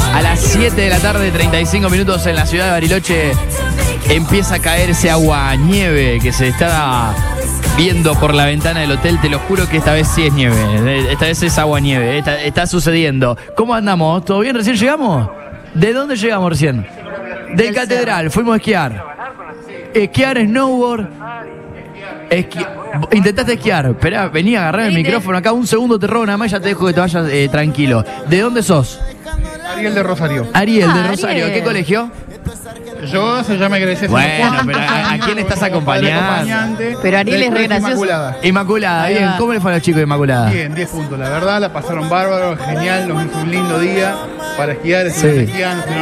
A las 7 de la tarde, 35 minutos en la ciudad de Bariloche, empieza a caer ese agua nieve que se está viendo por la ventana del hotel. Te lo juro que esta vez sí es nieve. Esta vez es agua nieve. Está sucediendo. ¿Cómo andamos? ¿Todo bien? ¿Recién llegamos? ¿De dónde llegamos recién? Del Catedral. Fuimos a esquiar. Esquiar, snowboard. Intentaste esquiar. Esperá, vení a agarrar el micrófono acá. Un segundo te robo nada más y ya te dejo que te vayas tranquilo. ¿De dónde sos? Ariel de Rosario. Ariel de Rosario. Ariel. ¿Qué colegio? Yo se llama Grecia. Bueno, pero ¿a quién estás acompañando? Pero Ariel es re gracioso. Inmaculada. Inmaculada, Ahí bien. va. ¿Cómo le fue a los chicos de Inmaculada? Bien, 10 puntos. La verdad, la pasaron bárbaro, genial. Nos hizo un lindo día para esquiar. Sí. Esquivando,